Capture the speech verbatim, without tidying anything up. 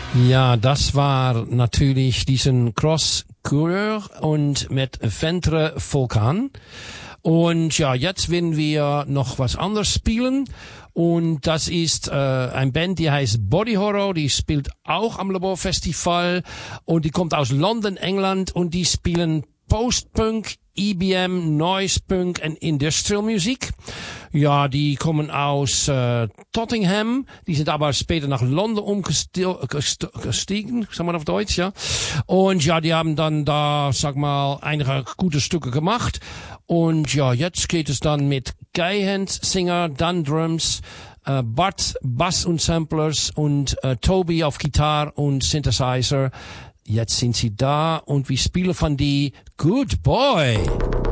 Ja, das war natürlich diesen Cross Coureur und mit Ventre Vulkan. Und ja, jetzt werden wir noch was anderes spielen. Und das ist äh, ein Band, die heißt Body Horror. Die spielt auch am Laborfestival. Und die kommt aus London, England. Und die spielen Post-Punk, E B M, Noise Punk und Industrial Musik. Ja, die kommen aus äh, Tottenham. Die sind aber später nach London umgestiegen, sagen wir auf Deutsch, ja. Und ja, die haben dann da, sag mal, einige gute Stücke gemacht. Und ja, jetzt geht es dann mit Guy Hand, Singer, dann Drums, äh, Bart, Bass und Samplers und äh, Toby auf Gitarre und Synthesizer. Jetzt sind sie da und wir spielen von die Good Boy.